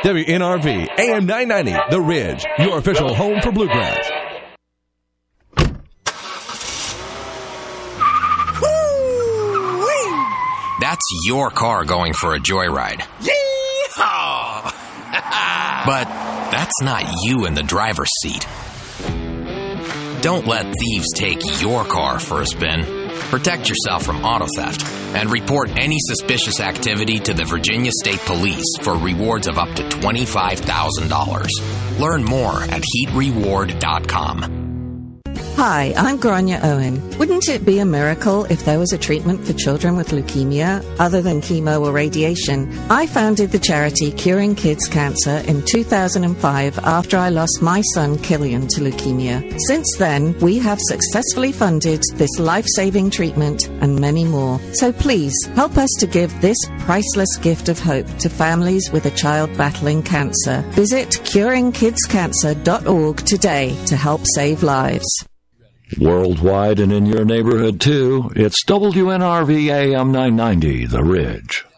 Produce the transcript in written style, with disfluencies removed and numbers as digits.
WNRV, AM 990, The Ridge, your official home for bluegrass. That's your car going for a joyride. Yeehaw! But that's not you in the driver's seat. Don't let thieves take your car for a spin. Protect yourself from auto theft and report any suspicious activity to the Virginia State Police for rewards of up to $25,000. Learn more at heatreward.com. Hi, I'm Grania Owen. Wouldn't it be a miracle if there was a treatment for children with leukemia other than chemo or radiation? I founded the charity Curing Kids Cancer in 2005 after I lost my son Killian to leukemia. Since then, we have successfully funded this life-saving treatment and many more. So please, help us to give this priceless gift of hope to families with a child battling cancer. Visit curingkidscancer.org today to help save lives. Worldwide and in your neighborhood, too, it's WNRV AM 990, The Ridge.